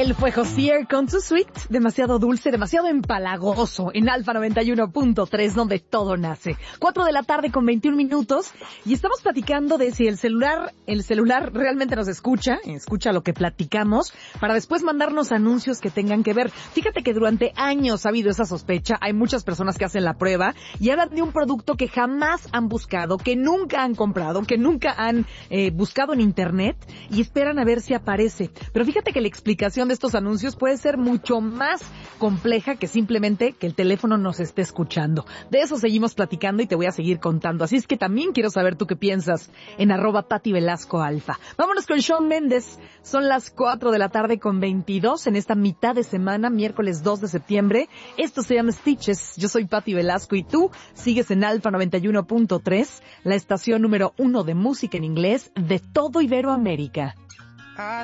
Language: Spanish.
Él fue Josier con Too Sweet, demasiado dulce, demasiado empalagoso, en Alfa 91.3, donde todo nace. 4 de la tarde con 21 minutos, y estamos platicando de si el celular realmente nos escucha lo que platicamos, para después mandarnos anuncios que tengan que ver. Fíjate que durante años ha habido esa sospecha, hay muchas personas que hacen la prueba, y hablan de un producto que jamás han buscado, que nunca han comprado, que nunca han buscado en internet, y esperan a ver si aparece. Pero fíjate que la explicación de estos anuncios puede ser mucho más compleja que simplemente que el teléfono nos esté escuchando. De eso seguimos platicando y te voy a seguir contando. Así es que también quiero saber tú qué piensas en @TatiVelascoAlfa. Vámonos con Shawn Mendes. Son las 4 de la tarde con 22 en esta mitad de semana, miércoles 2 de septiembre. Esto se llama Stitches. Yo soy Pati Velasco y tú sigues en Alfa 91.3, la estación número 1 de música en inglés de todo Iberoamérica. I